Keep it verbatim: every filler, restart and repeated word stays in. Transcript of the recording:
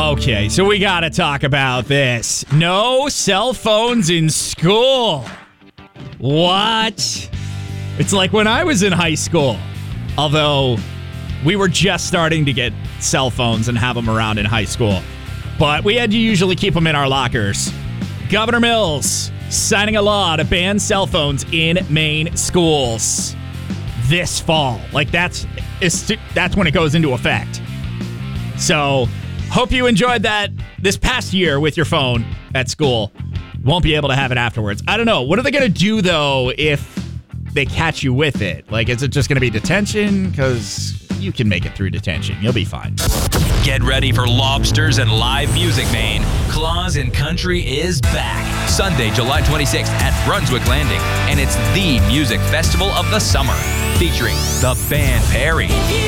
Okay, so we got to talk about this. No cell phones in school. What? It's like when I was in high school, although we were just starting to get cell phones and have them around in high school, but we had to usually keep them in our lockers. Governor Mills signing a law to ban cell phones in Maine schools this fall. Like that's that's when it goes into effect. So hope you enjoyed that this past year with your phone at school. Won't be able to have it afterwards. I don't know. What are they going to do, though, if they catch you with it? Like, is it just going to be detention? Because you can make it through detention. You'll be fine. Get ready for lobsters and live music, Maine. Claus and Country is back. Sunday, July twenty-sixth at Brunswick Landing. And it's the music festival of the summer. Featuring the band Perry.